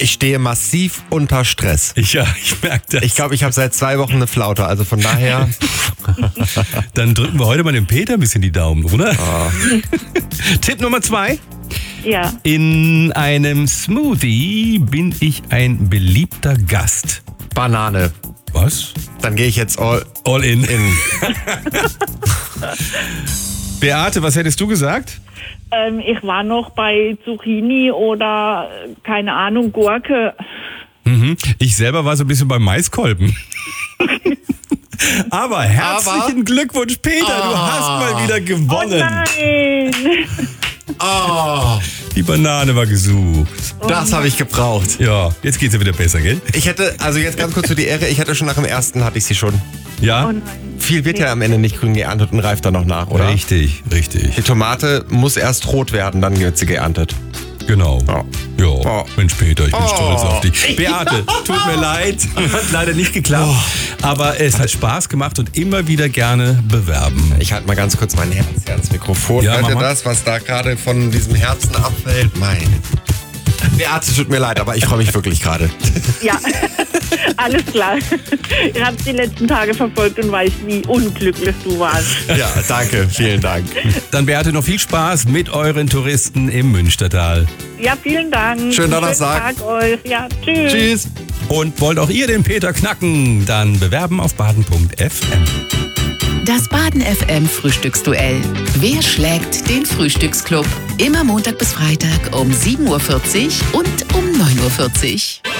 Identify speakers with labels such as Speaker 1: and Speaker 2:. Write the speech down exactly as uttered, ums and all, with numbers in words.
Speaker 1: Ich stehe massiv unter Stress.
Speaker 2: Ja, ich merke das.
Speaker 1: Ich glaube, ich habe seit zwei Wochen eine Flaute, also von daher...
Speaker 2: Dann drücken wir heute mal dem Peter ein bisschen die Daumen, oder?
Speaker 1: Oh.
Speaker 2: Tipp Nummer zwei.
Speaker 3: Ja.
Speaker 2: In einem Smoothie bin ich ein beliebter Gast.
Speaker 1: Banane.
Speaker 2: Was?
Speaker 1: Dann gehe ich jetzt all,
Speaker 2: All in.
Speaker 1: in.
Speaker 2: Beate, was hättest du gesagt?
Speaker 3: Ähm, ich war noch bei Zucchini oder, äh, keine Ahnung, Gurke.
Speaker 2: Mhm. Ich selber war so ein bisschen beim Maiskolben. Aber herzlichen
Speaker 1: Aber-
Speaker 2: Glückwunsch, Peter, du
Speaker 1: Oh.
Speaker 2: hast mal wieder gewonnen.
Speaker 3: Oh nein!
Speaker 1: Oh,
Speaker 2: Die Banane war gesucht.
Speaker 1: das habe ich gebraucht.
Speaker 2: Ja, jetzt geht's ja wieder besser, gell?
Speaker 1: Ich hätte, also jetzt ganz kurz für die Ehre, ich hätte schon nach dem ersten, hatte ich sie schon.
Speaker 2: Ja,
Speaker 3: Oh nein.
Speaker 1: Viel wird ja am Ende nicht grün geerntet und reift dann noch nach, oder?
Speaker 2: richtig, richtig.
Speaker 1: Die Tomate muss erst rot werden, dann wird sie geerntet.
Speaker 2: Genau.
Speaker 1: Ja.
Speaker 2: Ja,
Speaker 1: Oh.
Speaker 2: Mensch Peter, ich bin
Speaker 1: Oh.
Speaker 2: stolz auf dich. Beate, tut mir leid, hat leider nicht geklappt.
Speaker 1: Oh.
Speaker 2: Aber es hat Spaß gemacht und immer wieder gerne bewerben.
Speaker 1: Ich halte mal ganz kurz mein Herz hier ans Mikrofon.
Speaker 2: Ja,
Speaker 1: Hört
Speaker 2: mach
Speaker 1: ihr
Speaker 2: mal.
Speaker 1: das, was da gerade von diesem Herzen abfällt? Meine. Beate, tut mir leid, aber ich freue mich wirklich gerade.
Speaker 3: Ja, alles klar. Ich habe die letzten Tage verfolgt und weiß, wie unglücklich du warst.
Speaker 1: Ja, danke, vielen Dank.
Speaker 2: Dann Beate, noch viel Spaß mit euren Touristen im Münstertal.
Speaker 3: Ja, vielen Dank.
Speaker 1: Schönen Donnerstag.
Speaker 3: Schönen Tag euch. Ja, tschüss.
Speaker 1: Tschüss.
Speaker 2: Und wollt auch ihr den Peter knacken? Dann bewerben auf baden punkt f m.
Speaker 4: Das Baden F M Frühstücksduell. Wer schlägt den Frühstücksclub? Immer Montag bis Freitag um sieben Uhr vierzig und um neun Uhr vierzig.